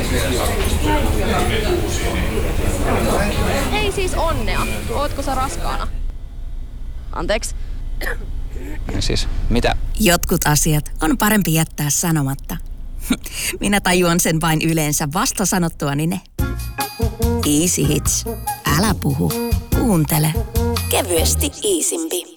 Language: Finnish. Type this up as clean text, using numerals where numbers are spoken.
Ei siis onnea. Ootko sä raskaana? Anteeksi. Siis, mitä? Jotkut asiat on parempi jättää sanomatta. Minä tajuan sen vain yleensä vasta sanottuani ne. Easy Hits. Älä puhu. Kuuntele. Kevyesti Iisimpi.